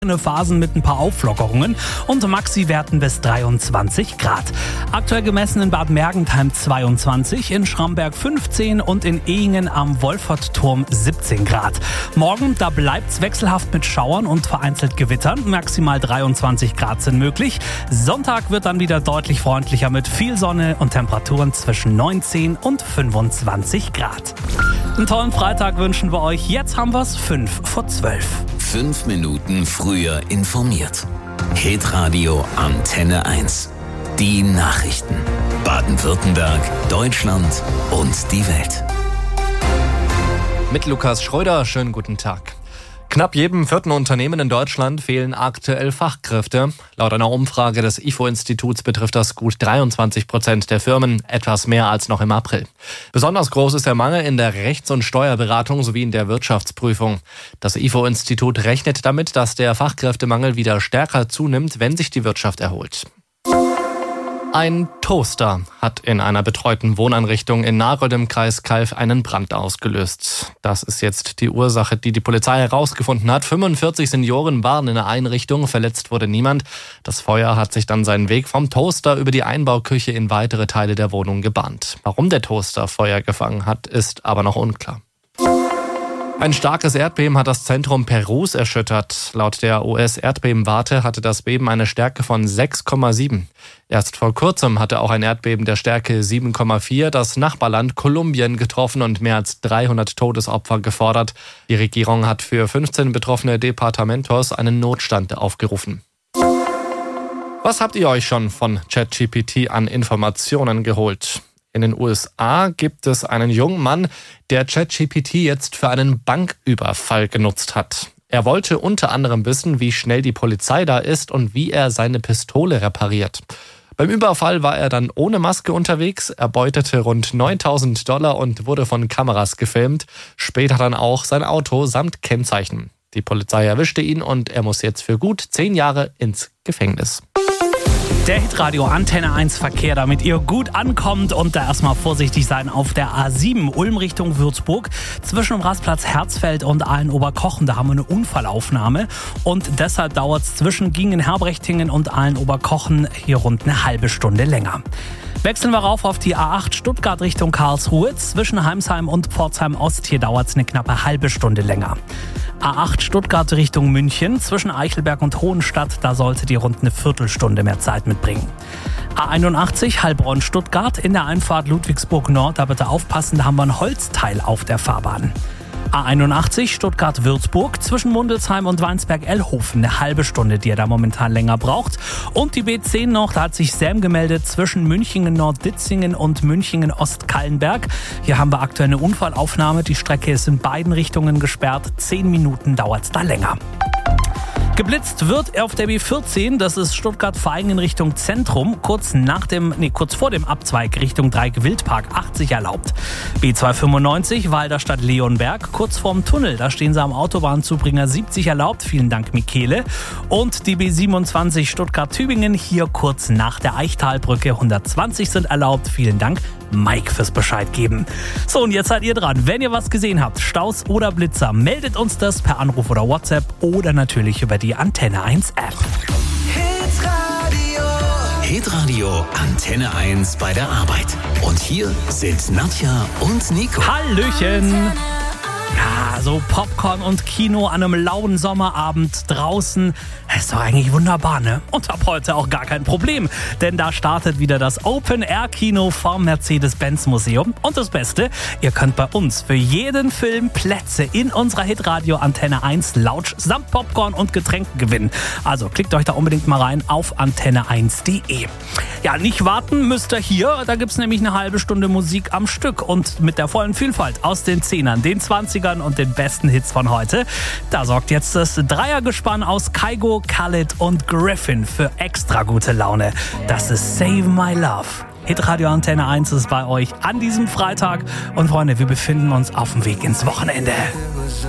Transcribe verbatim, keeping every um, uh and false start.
Phasen mit ein paar Auflockerungen und Maxi-Werten bis dreiundzwanzig Grad. Aktuell gemessen in Bad Mergentheim zweiundzwanzig, in Schramberg fünfzehn und in Ehingen am Wolfertturm siebzehn Grad. Morgen, da bleibt's wechselhaft mit Schauern und vereinzelt Gewittern. Maximal dreiundzwanzig Grad sind möglich. Sonntag wird dann wieder deutlich freundlicher mit viel Sonne und Temperaturen zwischen neunzehn und fünfundzwanzig Grad. Einen tollen Freitag wünschen wir euch. Jetzt haben wir's fünf vor zwölf. Fünf Minuten früher informiert. Hitradio Antenne eins. Die Nachrichten. Baden-Württemberg, Deutschland und die Welt. Mit Lukas Schröder, schönen guten Tag. Knapp jedem vierten Unternehmen in Deutschland fehlen aktuell Fachkräfte. Laut einer Umfrage des I F O-Instituts betrifft das gut dreiundzwanzig Prozent der Firmen, etwas mehr als noch im April. Besonders groß ist der Mangel in der Rechts- und Steuerberatung sowie in der Wirtschaftsprüfung. Das I F O-Institut rechnet damit, dass der Fachkräftemangel wieder stärker zunimmt, wenn sich die Wirtschaft erholt. Ein Toaster hat in einer betreuten Wohneinrichtung in Nagold im Kreis Calw einen Brand ausgelöst. Das ist jetzt die Ursache, die die Polizei herausgefunden hat. fünfundvierzig Senioren waren in der Einrichtung, verletzt wurde niemand. Das Feuer hat sich dann seinen Weg vom Toaster über die Einbauküche in weitere Teile der Wohnung gebahnt. Warum der Toaster Feuer gefangen hat, ist aber noch unklar. Ein starkes Erdbeben hat das Zentrum Perus erschüttert. Laut der U S-Erdbebenwarte hatte das Beben eine Stärke von sechs Komma sieben. Erst vor kurzem hatte auch ein Erdbeben der Stärke sieben Komma vier das Nachbarland Kolumbien getroffen und mehr als dreihundert Todesopfer gefordert. Die Regierung hat für fünfzehn betroffene Departamentos einen Notstand aufgerufen. Was habt ihr euch schon von ChatGPT an Informationen geholt? In den U S A gibt es einen jungen Mann, der ChatGPT jetzt für einen Banküberfall genutzt hat. Er wollte unter anderem wissen, wie schnell die Polizei da ist und wie er seine Pistole repariert. Beim Überfall war er dann ohne Maske unterwegs, erbeutete rund neuntausend Dollar und wurde von Kameras gefilmt. Später dann auch sein Auto samt Kennzeichen. Die Polizei erwischte ihn und er muss jetzt für gut zehn Jahre ins Gefängnis. Der Hitradio Antenne eins Verkehr, damit ihr gut ankommt und da erstmal vorsichtig sein auf der A sieben Ulm Richtung Würzburg. Zwischen dem Rastplatz Herzfeld und Aalen-Oberkochen, da haben wir eine Unfallaufnahme und deshalb dauert es zwischen Gingen-Herbrechtingen und Aalen-Oberkochen hier rund eine halbe Stunde länger. Wechseln wir rauf auf die A acht Stuttgart Richtung Karlsruhe. Zwischen Heimsheim und Pforzheim Ost, hier dauert es eine knappe halbe Stunde länger. A acht Stuttgart Richtung München. Zwischen Eichelberg und Hohenstadt, da solltet ihr rund eine Viertelstunde mehr Zeit mitbringen. A einundachtzig Heilbronn Stuttgart in der Einfahrt Ludwigsburg Nord, da bitte aufpassen, da haben wir ein Holzteil auf der Fahrbahn. A einundachtzig Stuttgart-Würzburg zwischen Mundelsheim und Weinsberg-Ellhofen. Eine halbe Stunde, die ihr da momentan länger braucht. Und die B zehn noch, da hat sich Sam gemeldet zwischen Münchingen-Nord-Ditzingen und Münchingen-Ost-Kallenberg. Hier haben wir aktuell eine Unfallaufnahme. Die Strecke ist in beiden Richtungen gesperrt. Zehn Minuten dauert es da länger. Geblitzt wird auf der B vierzehn, das ist Stuttgart-Vaihingen Richtung Zentrum, kurz nach dem, nee, kurz vor dem Abzweig Richtung Dreieck-Wildpark, achtzig erlaubt. B zweihundertfünfundneunzig Walderstadt Leonberg, kurz vorm Tunnel, da stehen sie am Autobahnzubringer, siebzig erlaubt, vielen Dank Michele. Und die B siebenundzwanzig Stuttgart-Tübingen, hier kurz nach der Eichtalbrücke, hundertzwanzig sind erlaubt, vielen Dank Mike fürs Bescheid geben. So, und jetzt seid ihr dran. Wenn ihr was gesehen habt, Staus oder Blitzer, meldet uns das per Anruf oder WhatsApp oder natürlich über die Antenne eins App. Hitradio. Hitradio Antenne eins bei der Arbeit. Und hier sind Nadja und Nico. Hallöchen! Ja, so Popcorn und Kino an einem lauen Sommerabend draußen. Ist doch eigentlich wunderbar, ne? Und ab heute auch gar kein Problem. Denn da startet wieder das Open-Air-Kino vom Mercedes-Benz-Museum. Und das Beste, ihr könnt bei uns für jeden Film Plätze in unserer Hitradio Antenne eins Lounge samt Popcorn und Getränken gewinnen. Also klickt euch da unbedingt mal rein auf antenne eins punkt de. Ja, nicht warten müsst ihr hier. Da gibt's nämlich eine halbe Stunde Musik am Stück. Und mit der vollen Vielfalt aus den Zehnern, den Zwanzigern und den besten Hits von heute. Da sorgt jetzt das Dreiergespann aus Kygo, Khalid und Griffin für extra gute Laune. Das ist Save My Love. Hitradio Antenne eins ist bei euch an diesem Freitag. Und Freunde, wir befinden uns auf dem Weg ins Wochenende.